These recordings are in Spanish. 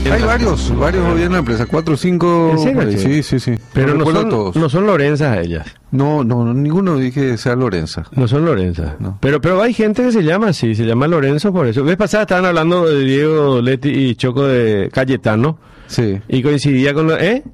Hay varios hoy en la empresa, 4 o 5. ¿En serio, che? Sí. Pero no recuerdo son, todos. no son Lorenzas ellas. No, ninguno dije que sea Lorenza. No son Lorenzas. No. Pero hay gente que se llama así, se llama Lorenzo por eso. Vez pasada estaban hablando de Diego Leti y Choco de Cayetano. Sí. Y coincidía con...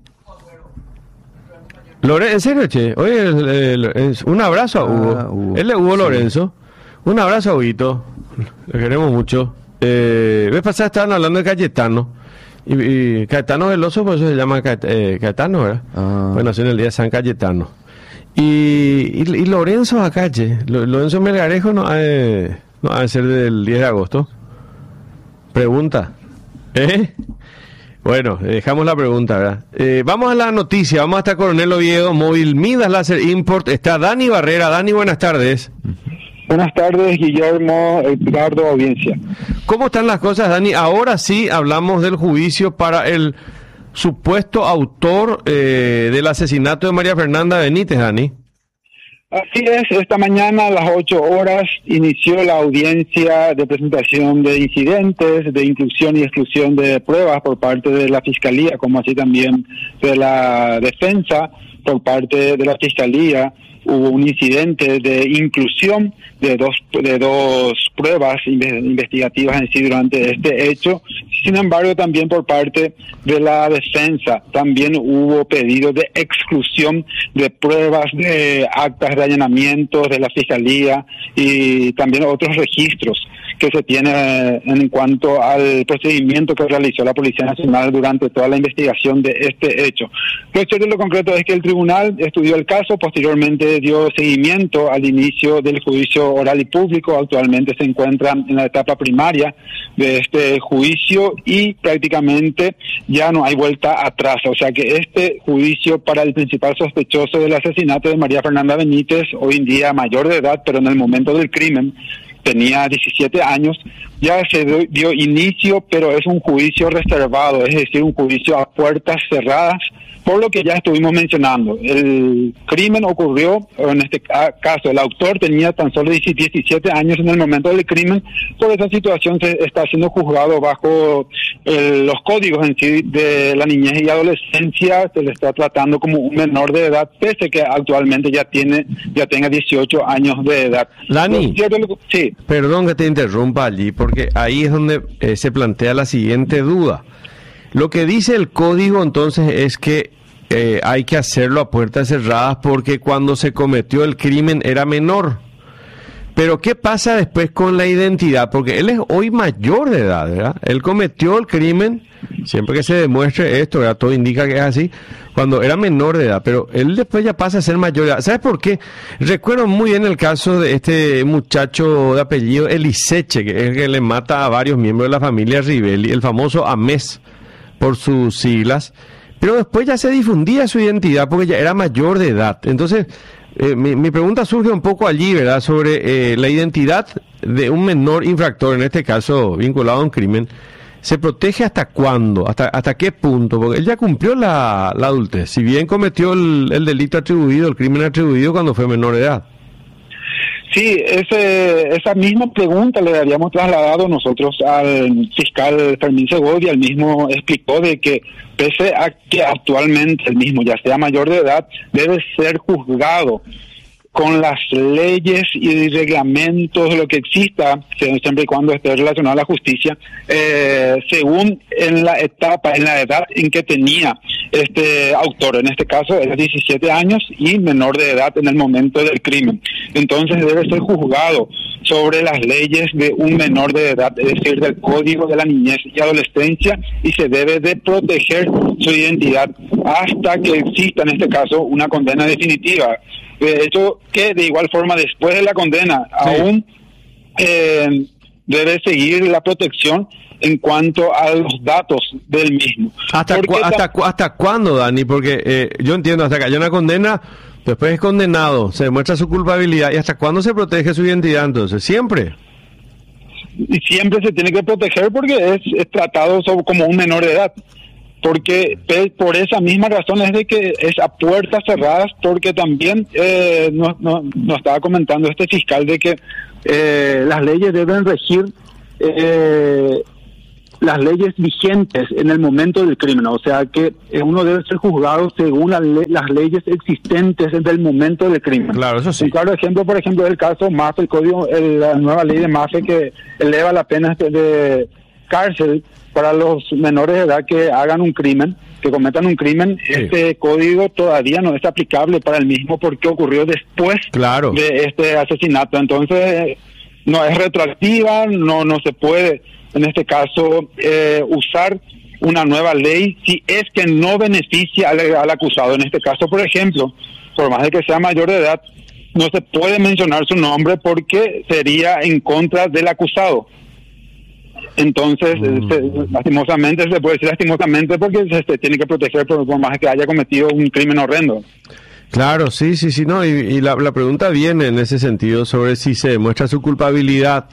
¿En serio, che? Oye, un abrazo a Hugo. Hugo. Él es Hugo Sí. Lorenzo. Un abrazo a Huguito. Lo queremos mucho. Vez pasada estaban hablando de Cayetano. Y Cayetano Veloso, por eso se llama Cayetano, ¿verdad? Bueno, nació en el día de San Cayetano. Y Lorenzo acá, che. Lorenzo Melgarejo no ha de ser del 10 de agosto. Pregunta. Bueno, dejamos la pregunta, ¿verdad? Vamos a la noticia, vamos hasta Coronel Oviedo, Móvil Midas Láser Import. Está Dani Barrera. Dani, buenas tardes. Buenas tardes, Guillermo, Edgardo, audiencia. ¿Cómo están las cosas, Dani? Ahora sí hablamos del juicio para el supuesto autor del asesinato de María Fernanda Benítez, Dani. Así es, esta mañana a las 8 horas inició la audiencia de presentación de incidentes, de inclusión y exclusión de pruebas por parte de la Fiscalía, como así también de la defensa por parte de la Fiscalía. Hubo un incidente de inclusión de dos pruebas investigativas en sí durante este hecho. Sin embargo, también por parte de la defensa, también hubo pedido de exclusión de pruebas de actas de allanamiento de la Fiscalía y también otros registros que se tiene en cuanto al procedimiento que realizó la Policía Nacional durante toda la investigación de este hecho. Lo cierto y lo concreto es que el tribunal estudió el caso, posteriormente dio seguimiento al inicio del juicio oral y público. Actualmente se encuentra en la etapa primaria de este juicio y prácticamente ya no hay vuelta atrás. O sea que este juicio para el principal sospechoso del asesinato de María Fernanda Benítez, hoy en día mayor de edad, pero en el momento del crimen tenía 17 años, ya se dio inicio, pero es un juicio reservado, es decir, un juicio a puertas cerradas, por lo que ya estuvimos mencionando. El crimen ocurrió, en este caso, el autor tenía tan solo 17 años en el momento del crimen. Por esa situación se está siendo juzgado bajo los códigos en sí de la niñez y adolescencia. Se le está tratando como un menor de edad, pese que actualmente ya tenga 18 años de edad. Dani, sí. Perdón que te interrumpa allí, porque ahí es donde se plantea la siguiente duda. Lo que dice el código entonces es que hay que hacerlo a puertas cerradas porque cuando se cometió el crimen era menor. Pero ¿qué pasa después con la identidad? Porque él es hoy mayor de edad, ¿verdad? Él cometió el crimen, siempre que se demuestre esto, ¿verdad? Todo indica que es así, cuando era menor de edad, pero él después ya pasa a ser mayor de edad. ¿Sabes por qué? Recuerdo muy bien el caso de este muchacho de apellido Eliseche, que es el que le mata a varios miembros de la familia Rivelli, el famoso Amés, por sus siglas, pero después ya se difundía su identidad porque ya era mayor de edad. Entonces, mi pregunta surge un poco allí, ¿verdad?, sobre la identidad de un menor infractor, en este caso vinculado a un crimen. ¿Se protege hasta cuándo? ¿Hasta qué punto? Porque él ya cumplió la adultez, si bien cometió el delito atribuido, el crimen atribuido cuando fue menor de edad. Sí, esa misma pregunta le habíamos trasladado nosotros al fiscal Fermín Segovia. El mismo explicó de que pese a que actualmente el mismo ya sea mayor de edad, debe ser juzgado con las leyes y reglamentos de lo que exista, siempre y cuando esté relacionado a la justicia, según en la edad en que tenía este autor. En este caso era 17 años y menor de edad en el momento del crimen. Entonces debe ser juzgado sobre las leyes de un menor de edad, es decir, del Código de la Niñez y Adolescencia, y se debe de proteger su identidad hasta que exista, en este caso, una condena definitiva. De hecho, que de igual forma después de la condena, sí, aún debe seguir la protección en cuanto a los datos del mismo. ¿Hasta cuándo, Dani? Porque yo entiendo, hasta que haya una condena, después es condenado, se demuestra su culpabilidad, ¿y hasta cuándo se protege su identidad entonces? ¿Siempre? Y siempre se tiene que proteger porque es tratado como un menor de edad. Porque por esa misma razón es de que es a puertas cerradas, porque también nos estaba comentando este fiscal de que las leyes deben regir las leyes vigentes en el momento del crimen, o sea que uno debe ser juzgado según las leyes existentes en el momento del crimen. Claro, eso sí. Un claro ejemplo, por ejemplo, el caso MAFE, el código, la nueva ley de MAFE que eleva la pena de cárcel para los menores de edad que hagan un crimen, que cometan un crimen. Sí. Este código todavía no es aplicable para el mismo porque ocurrió después de este asesinato. Entonces, no es retroactiva, no se puede, en este caso, usar una nueva ley si es que no beneficia al acusado. En este caso, por ejemplo, por más de que sea mayor de edad, no se puede mencionar su nombre porque sería en contra del acusado. Entonces, lastimosamente, se puede decir lastimosamente porque se tiene que proteger por más que haya cometido un crimen horrendo. Claro, sí, no, y la pregunta viene en ese sentido sobre si se demuestra su culpabilidad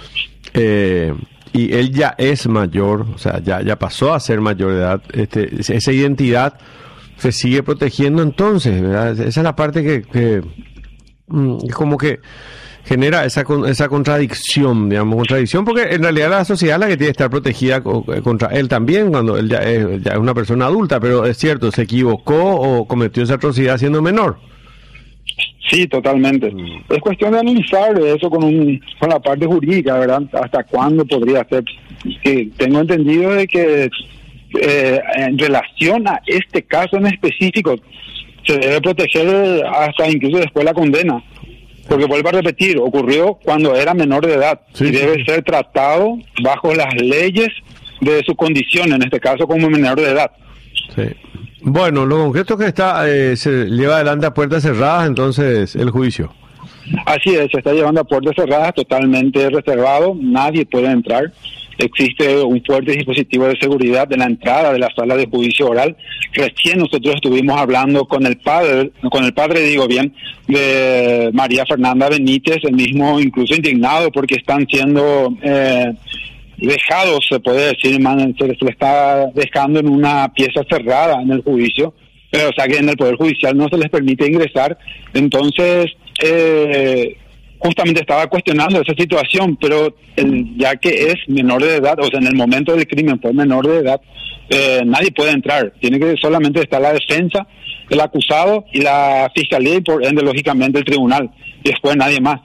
y él ya es mayor, o sea, ya pasó a ser mayor de edad, esa identidad se sigue protegiendo entonces, ¿verdad? Esa es la parte que como que genera esa contradicción, porque en realidad la sociedad es la que tiene que estar protegida contra él también, cuando él ya es una persona adulta, pero es cierto, se equivocó o cometió esa atrocidad siendo menor. Sí, totalmente. Es cuestión de analizar eso con la parte jurídica, ¿verdad? ¿Hasta cuándo podría ser? Que tengo entendido de que en relación a este caso en específico se debe proteger hasta incluso después de la condena. Porque vuelvo a repetir, ocurrió cuando era menor de edad y debe ser tratado bajo las leyes de su condición, en este caso como menor de edad. Sí. Bueno, lo concreto que se lleva adelante a puertas cerradas, entonces, el juicio. Así es, se está llevando a puertas cerradas, totalmente reservado, nadie puede entrar. Existe un fuerte dispositivo de seguridad de la entrada de la sala de juicio oral. Recién nosotros estuvimos hablando con el padre de María Fernanda Benítez, el mismo incluso indignado porque están siendo dejados, se puede decir, se le está dejando en una pieza cerrada en el juicio, pero o sea que en el Poder Judicial no se les permite ingresar. Entonces, justamente estaba cuestionando esa situación, pero ya que es menor de edad, o sea, en el momento del crimen fue menor de edad, nadie puede entrar. Tiene que solamente estar la defensa, el acusado y la fiscalía y por ende, lógicamente, el tribunal. Y después nadie más.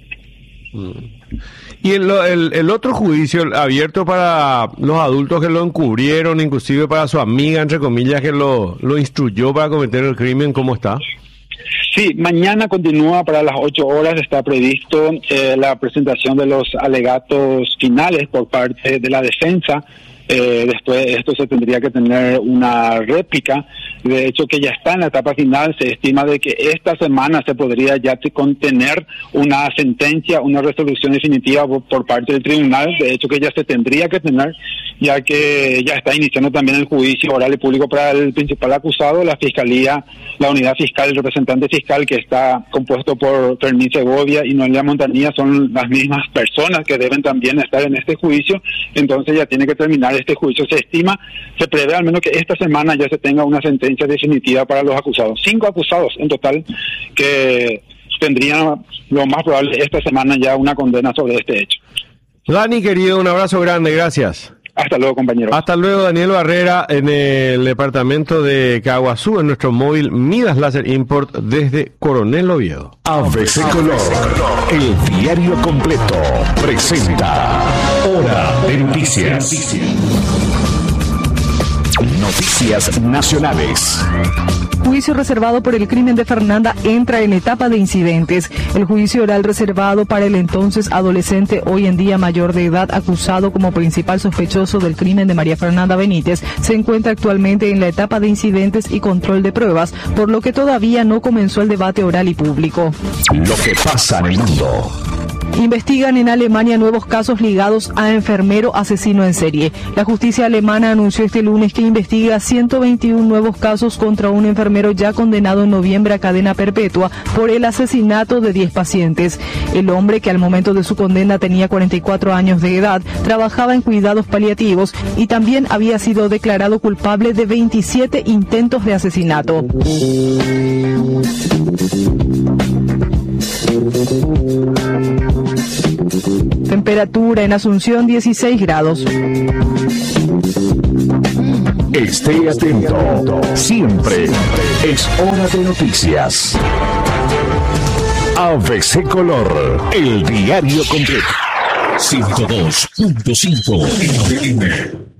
Y el otro juicio abierto para los adultos que lo encubrieron, inclusive para su amiga, entre comillas, que lo instruyó para cometer el crimen, ¿cómo está? Sí, mañana continúa para las 8 horas, está previsto la presentación de los alegatos finales por parte de la defensa. Después esto se tendría que tener una réplica, de hecho que ya está en la etapa final. Se estima de que esta semana se podría ya contener una sentencia, una resolución definitiva por parte del tribunal, de hecho que ya se tendría que tener, ya que ya está iniciando también el juicio oral y público para el principal acusado. La fiscalía, la unidad fiscal, el representante fiscal, que está compuesto por Fermín Segovia y Noelia Montanilla, son las mismas personas que deben también estar en este juicio. Entonces ya tiene que terminar este juicio. Se prevé al menos que esta semana ya se tenga una sentencia definitiva para los acusados. 5 acusados en total que tendrían lo más probable esta semana ya una condena sobre este hecho. Dani, querido, un abrazo grande, gracias. Hasta luego, compañero. Hasta luego, Daniel Barrera, en el departamento de Caguazú, en nuestro móvil Midas Láser Import desde Coronel Oviedo. ABC Color, el diario completo, presenta Hora de Noticias. Noticias nacionales. Juicio reservado por el crimen de Fernanda entra en etapa de incidentes. El juicio oral reservado para el entonces adolescente, hoy en día mayor de edad, acusado como principal sospechoso del crimen de María Fernanda Benítez, se encuentra actualmente en la etapa de incidentes y control de pruebas, por lo que todavía no comenzó el debate oral y público. Lo que pasa en el mundo. Investigan en Alemania nuevos casos ligados a enfermero asesino en serie. La justicia alemana anunció este lunes que investiga 121 nuevos casos contra un enfermero ya condenado en noviembre a cadena perpetua por el asesinato de 10 pacientes. El hombre, que al momento de su condena tenía 44 años de edad, trabajaba en cuidados paliativos y también había sido declarado culpable de 27 intentos de asesinato. Temperatura en Asunción 16 grados. Esté atento. Siempre es hora de noticias. ABC Color, el diario completo. 102.5 FM.